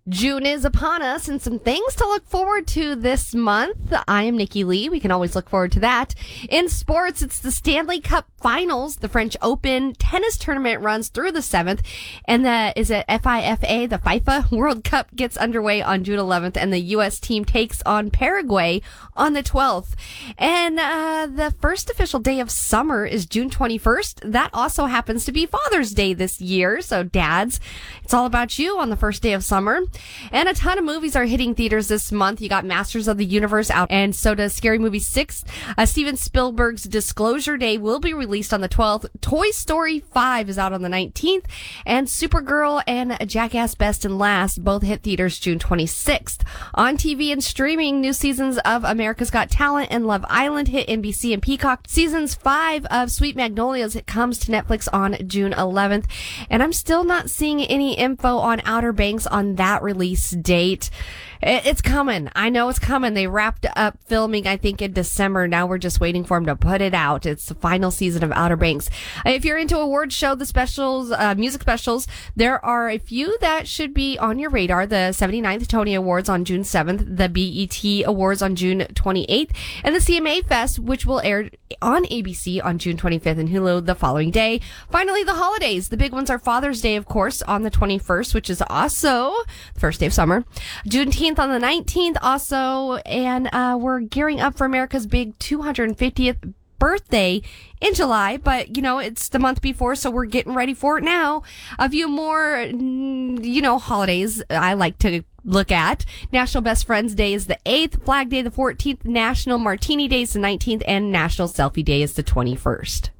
June is upon us and some things to look forward to this month. I am Nikki Lee. We can always look forward to that. In sports, it's the Stanley Cup Finals. The French Open tennis tournament runs through the 7th. And the FIFA World Cup gets underway on June 11th. And the U.S. team takes on Paraguay on the 12th. And the first official day of summer is June 21st. That also happens to be Father's Day this year. So dads, it's all about you on the first day of summer. And a ton of movies are hitting theaters this month. You got Masters of the Universe out, and so does Scary Movie 6. Steven Spielberg's Disclosure Day will be released on the 12th. Toy Story 5 is out on the 19th. And Supergirl and Jackass Best and Last both hit theaters June 26th. On TV and streaming, new seasons of America's Got Talent and Love Island hit NBC and Peacock. Seasons 5 of Sweet Magnolias comes to Netflix on June 11th. And I'm still not seeing any info on Outer Banks on that release date. It's coming. I know it's coming. They wrapped up filming, I think, in December. Now we're just waiting for them to put it out. It's the final season of Outer Banks. If you're into awards show, the specials, music specials, there are a few that should be on your radar. The 79th Tony Awards on June 7th, the BET Awards on June 28th, and the CMA Fest, which will air on ABC on June 25th and Hulu the following day. Finally, the holidays. The big ones are Father's Day, of course, on the 21st, which is also the first day of summer. Juneteenth on the 19th also, and we're gearing up for America's big 250th birthday in July, but it's the month before, so we're getting ready for it now. A few more holidays I like to look at. National Best Friends Day is the 8th, Flag Day the 14th, National Martini Day is the 19th, and National Selfie Day is the 21st.